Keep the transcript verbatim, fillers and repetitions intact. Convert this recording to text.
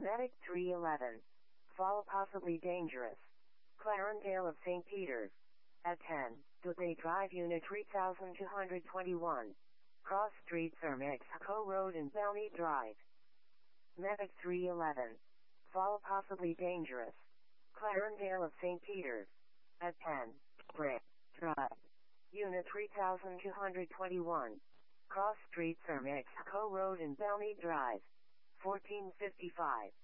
Medic three eleven. Fall possibly dangerous. Clarendale of Saint Peter's. At ten, Dudley Drive Unit three thousand two hundred twenty-one. Cross Street Sir Mexico Road and Bellmead Drive. Medic three eleven. Fall possibly dangerous. Clarendale of Saint Peter's. At ten, Brick Drive. Unit three thousand two hundred twenty-one. Cross Street Sir Mexico Road and Bellmead Drive. fourteen fifty-five.